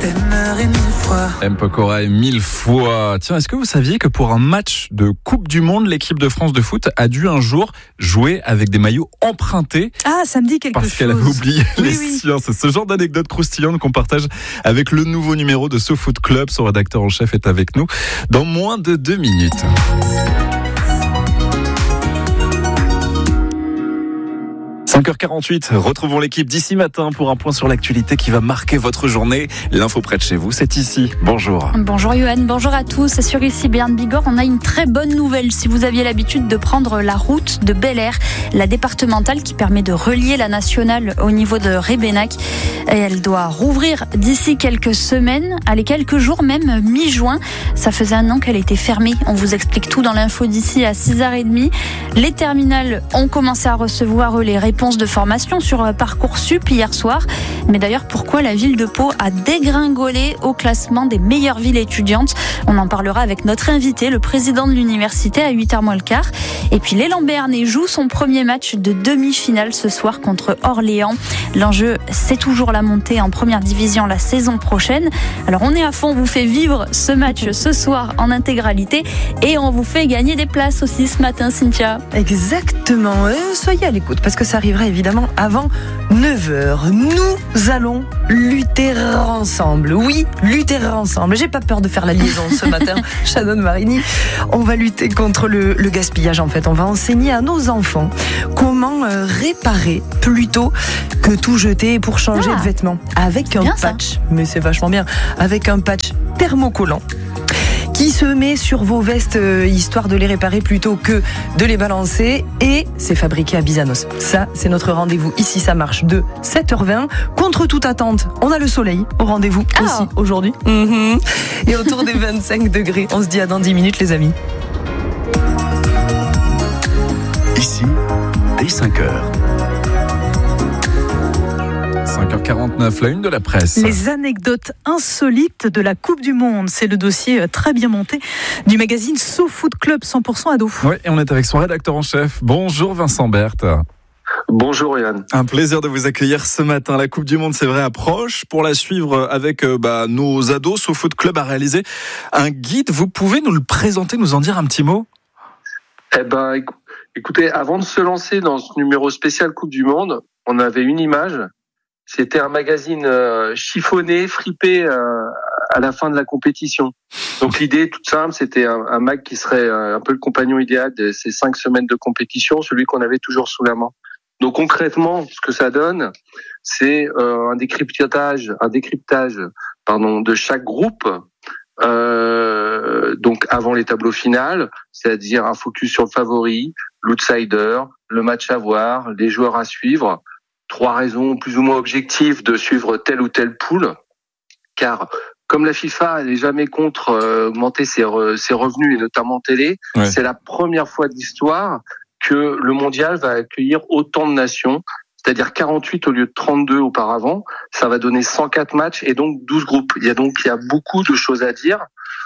t'aimerai 1000 fois. M. Pokora et 1000 fois. Tiens, est-ce que vous saviez que pour un match de Coupe du Monde, l'équipe de France de foot a dû un jour jouer avec des maillots empruntés? Ah, ça me dit quelque chose. Parce qu'elle avait oublié les Oui. siens. C'est ce genre d'anecdote croustillante qu'on partage avec le nouveau numéro de SoFoot Club. Son rédacteur en chef est avec nous dans moins de 2 minutes. 5h48, retrouvons l'équipe d'ici matin pour un point sur l'actualité qui va marquer votre journée. L'info près de chez vous, c'est ici. Bonjour. Bonjour Yohan, bonjour à tous. Sur ici Béarn Bigorre, on a une très bonne nouvelle. Si vous aviez l'habitude de prendre la route de Bel-Air, la départementale qui permet de relier la nationale au niveau de Rébénac, elle doit rouvrir d'ici quelques semaines, allez, quelques jours même, mi-juin. Ça faisait 1 an qu'elle était fermée. On vous explique tout dans l'info d'ici à 6h30. Les terminales ont commencé à recevoir les réponses de formation sur Parcoursup hier soir. Mais d'ailleurs, pourquoi la ville de Pau a dégringolé au classement des meilleures villes étudiantes? On en parlera avec notre invité, le président de l'université, à 8h moins le quart. Et puis l'élan béarnais joue son premier match de demi-finale ce soir contre Orléans. L'enjeu, c'est toujours la montée en première division la saison prochaine. Alors on est à fond, on vous fait vivre ce match ce soir en intégralité et on vous fait gagner des places aussi ce matin, Cynthia. Exactement. Soyez à l'écoute parce que ça arrivera évidemment avant 9h. Nous allons lutter ensemble. Oui, lutter ensemble. J'ai pas peur de faire la liaison ce matin, Shannon Marini. On va lutter contre le gaspillage en fait. On va enseigner à nos enfants comment réparer plutôt que tout jeter pour changer de vêtements. Avec un patch, mais c'est vachement bien, avec un patch thermocollant qui se met sur vos vestes histoire de les réparer plutôt que de les balancer, et c'est fabriqué à Bizanos. Ça, c'est notre rendez-vous. Ici, ça marche de 7h20. Contre toute attente, on a le soleil au rendez-vous aussi aujourd'hui. Et autour des 25 degrés. On se dit à dans 10 minutes, les amis. Ici, dès 5h. 5h49, la une de la presse. Les anecdotes insolites de la Coupe du Monde. C'est le dossier très bien monté du magazine SoFoot Club 100% ado. Oui, et on est avec son rédacteur en chef. Bonjour Vincent Berthe. Bonjour Yann. Un plaisir de vous accueillir ce matin. La Coupe du Monde, c'est vrai, approche. Pour la suivre avec nos ados, SoFoot Club a réalisé un guide. Vous pouvez nous le présenter, nous en dire un petit mot? Écoutez, avant de se lancer dans ce numéro spécial Coupe du Monde, on avait une image. C'était un magazine chiffonné, fripé à la fin de la compétition. Donc l'idée toute simple, c'était un mag qui serait un peu le compagnon idéal de ces 5 semaines de compétition, celui qu'on avait toujours sous la main. Donc concrètement, ce que ça donne, c'est un décryptage, de chaque groupe. Donc avant les tableaux finaux, c'est-à-dire un focus sur le favori, l'outsider, le match à voir, les joueurs à suivre. 3 raisons plus ou moins objectives de suivre telle ou telle poule, car comme la FIFA n'est jamais contre augmenter ses revenus et notamment télé, c'est la première fois de l'histoire que le mondial va accueillir autant de nations, c'est-à-dire 48 au lieu de 32 auparavant. Ça va donner 104 matchs et donc 12 groupes. Il y a beaucoup de choses à dire.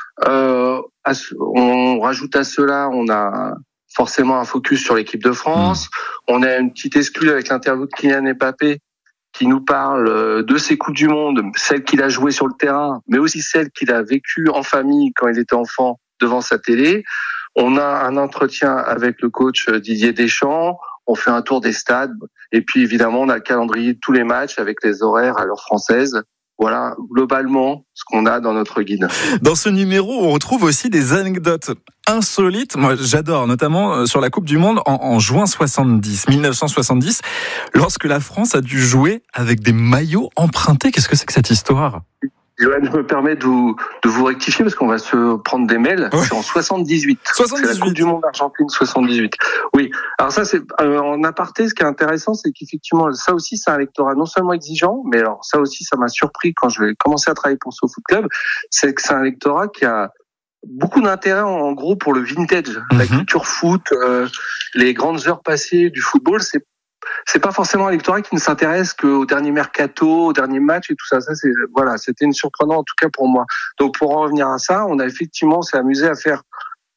On rajoute à cela, on a forcément un focus sur l'équipe de France. On a une petite exclue avec l'interview de Kylian Mbappé qui nous parle de ses Coupes du Monde, celles qu'il a jouées sur le terrain, mais aussi celles qu'il a vécues en famille quand il était enfant devant sa télé. On a un entretien avec le coach Didier Deschamps. On fait un tour des stades. Et puis évidemment, on a le calendrier de tous les matchs avec les horaires à l'heure française. Voilà, globalement, ce qu'on a dans notre guide. Dans ce numéro, on retrouve aussi des anecdotes insolites. Moi, j'adore, notamment sur la Coupe du Monde en juin 1970, lorsque la France a dû jouer avec des maillots empruntés. Qu'est-ce que c'est que cette histoire ? Johan, je me permets de vous rectifier parce qu'on va se prendre des mails. Ouais. C'est en 78. C'est la Coupe du Monde Argentine 78. Oui. Alors ça, c'est en aparté. Ce qui est intéressant, c'est qu'effectivement, ça aussi, c'est un lectorat non seulement exigeant, mais alors ça aussi, ça m'a surpris quand je vais commencer à travailler pour SoFoot Club. C'est que c'est un lectorat qui a beaucoup d'intérêt en gros pour le vintage, la culture foot, les grandes heures passées du football. C'est pas forcément un lectorat qui ne s'intéresse qu'au dernier mercato, au dernier match et tout ça. C'était une surprenant en tout cas pour moi. Donc pour en revenir à ça, on s'est amusé à faire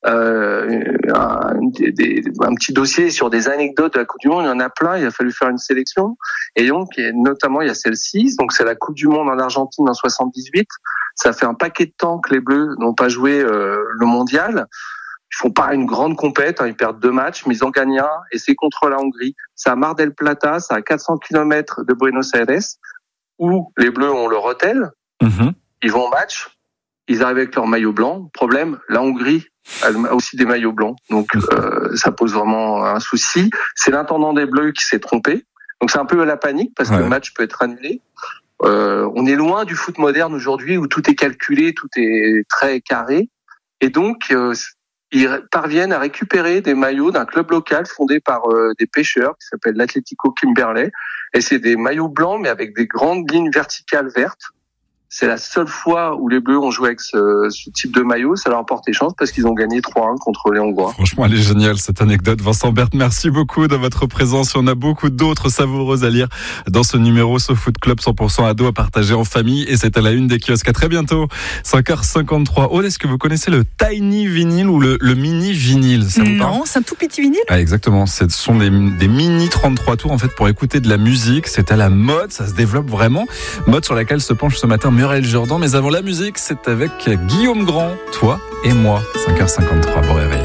un petit dossier sur des anecdotes de la Coupe du Monde. Il y en a plein. Il a fallu faire une sélection. Et donc, notamment, il y a celle-ci. Donc, c'est la Coupe du Monde en Argentine en 78. Ça fait un paquet de temps que les Bleus n'ont pas joué le mondial. Ils font pas une grande compète, ils perdent 2 matchs, mais ils en gagnent un, et c'est contre la Hongrie. C'est à Mar del Plata, c'est à 400 km de Buenos Aires, où les Bleus ont leur hôtel. Ils vont au match, ils arrivent avec leur maillot blanc. Problème, la Hongrie elle a aussi des maillots blancs, donc ça pose vraiment un souci. C'est l'intendant des Bleus qui s'est trompé, donc c'est un peu la panique, parce que le match peut être annulé. On est loin du foot moderne aujourd'hui, où tout est calculé, tout est très carré, et donc ils parviennent à récupérer des maillots d'un club local fondé par des pêcheurs qui s'appelle l'Atlético Kimberley. Et c'est des maillots blancs mais avec des grandes lignes verticales vertes. C'est la seule fois où les Bleus ont joué avec ce type de maillot. Ça leur a porté chance parce qu'ils ont gagné 3-1 contre les Hongrois. Franchement, elle est géniale cette anecdote. Vincent Berthe, merci beaucoup de votre présence. On a beaucoup d'autres savoureuses à lire dans ce numéro SoFoot Club 100% ado à partager en famille. Et c'est à la une des kiosques. À très bientôt. 5h53. Aude, est-ce que vous connaissez le tiny vinyle ou le mini vinyle? Non, c'est un tout petit vinyle. Ah, exactement. Ce sont des mini 33 tours en fait pour écouter de la musique. C'est à la mode. Ça se développe vraiment. Mode sur laquelle se penche ce matin Muriel Jourdan, mais avant la musique, c'est avec Guillaume Grand, toi et moi. 5h53, bon réveil.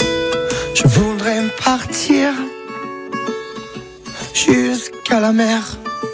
Je voudrais partir jusqu'à la mer,